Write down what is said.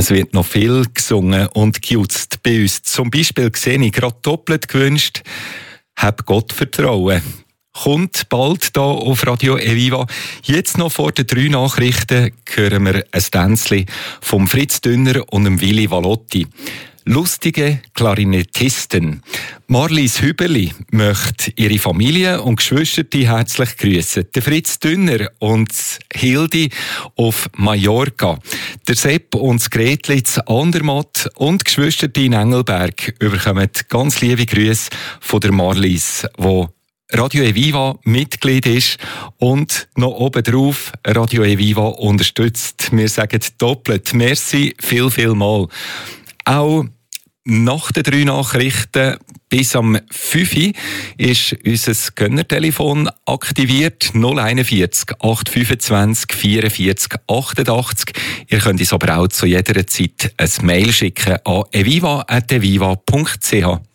Es wird noch viel gesungen und gejutzt bei uns. Zum Beispiel sehe ich gerade doppelt gewünscht, hab Gott Vertrauen. Kommt bald hier auf Radio Eviva. Jetzt noch vor den 3 Nachrichten hören wir ein Tänzchen vom Fritz Dünner und dem Willi Valotti. Lustige Klarinettisten. Marlies Hüberli möchte ihre Familie und Geschwister herzlich grüßen. Der Fritz Dünner und Hildi auf Mallorca. Der Sepp und das Gretli zu Andermatt und die Geschwister in Engelberg bekommen ganz liebe Grüße von der Marlies, die Radio Eviva Mitglied ist und noch obendrauf Radio Eviva unterstützt. Wir sagen doppelt merci, viel mal. Auch nach den 3 Nachrichten bis am 5 Uhr ist unser Gönnertelefon aktiviert. 041 825 44 88. Ihr könnt uns aber auch zu jeder Zeit ein Mail schicken an eviva@eviva.ch.